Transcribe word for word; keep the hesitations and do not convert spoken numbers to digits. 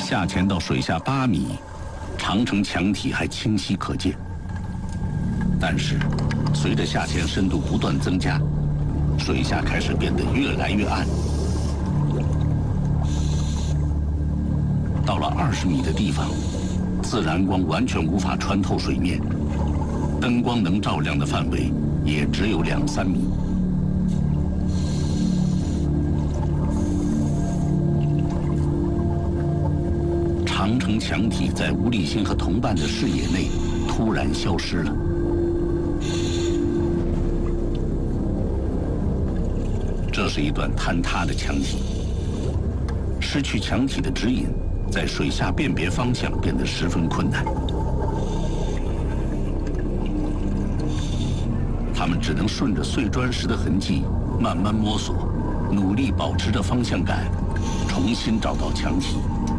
下潜到水下八米，长城墙体还清晰可见。但是，随着下潜深度不断增加，水下开始变得越来越暗。到了二十米的地方，自然光完全无法穿透水面，灯光能照亮的范围也只有两三米。长城墙体在吴立新和同伴的视野内突然消失了。这是一段坍塌的墙体，失去墙体的指引，在水下辨别方向变得十分困难。他们只能顺着碎砖石的痕迹慢慢摸索，努力保持着方向感，重新找到墙体。